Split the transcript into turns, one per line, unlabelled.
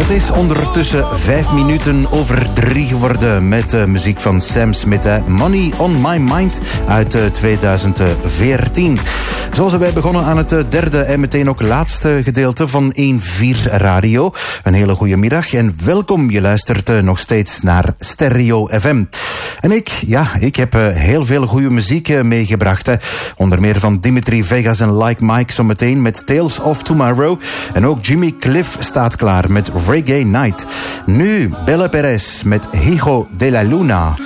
Het is ondertussen 5 minuten over 3 geworden met muziek van Sam Smith. Money on My Mind uit 2014. Zo zijn wij begonnen aan het derde en meteen ook laatste gedeelte van 1-4 Radio. Een hele goede middag en welkom. Je luistert nog steeds naar Stereo FM. En ik heb heel veel goede muziek meegebracht. Onder meer van Dimitri Vegas en Like Mike zometeen met Tales of Tomorrow. En ook Jimmy Cliff staat klaar met Reggae Night. Nu Bella Perez met Hijo de la Luna.